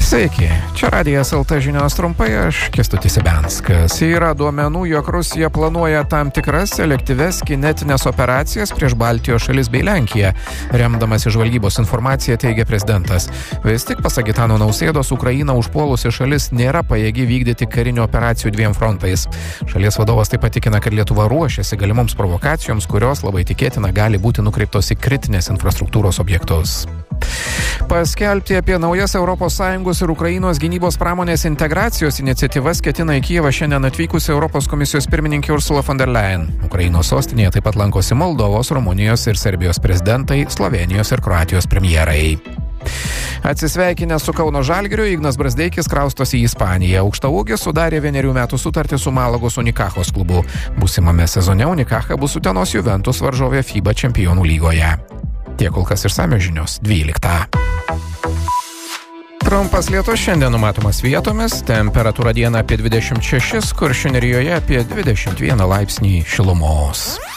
Sveiki, čia Radijas LT žinios trumpai, aš Kęstutis Ibenskas. Yra duomenų, jog Rusija planuoja tam tikras selektyves kinetinės operacijas prieš Baltijos šalis bei Lenkiją. Remdamasi žvalgybos informaciją, teigia prezidentas. Vis tik, pasak Gitano Nausėdos, Ukraina užpuolusi šalis nėra pajėgi vykdyti karinių operacijų dviem frontais. Šalies vadovas taip pat tikina, kad Lietuva ruošiasi galimoms provokacijoms, kurios labai tikėtina gali būti nukreiptos į kritinės infrastruktūros objektus. Paskelbti apie naujas ES ir Ukrainos gynybos pramonės integracijos iniciatyvas ketina į Kijevą šiandien atvykusi Europos komisijos pirmininkė Ursula von der Leyen. Ukrainos sostinėje taip pat lankosi Moldovos, Rumunijos ir Serbijos prezidentai, Slovėnijos ir Kroatijos premjerai. Atsisveikinęs su Kauno Žalgiriu, Ignas Brazdeikis kraustosi į Ispaniją. Aukštaūgis sudarė 1 metų sutartį su Malagos Unikachos klubu. Būsimame sezone Unikacha bus Utenos Juventus varžovė FIBA čempionų lygoje. Tiek kol kas išsamios žinios 12. Trumpas lietus šiandien numatomas vietomis, temperatūra dieną apie 26, Kuršių nerijoje apie 21 laipsnį šilumos.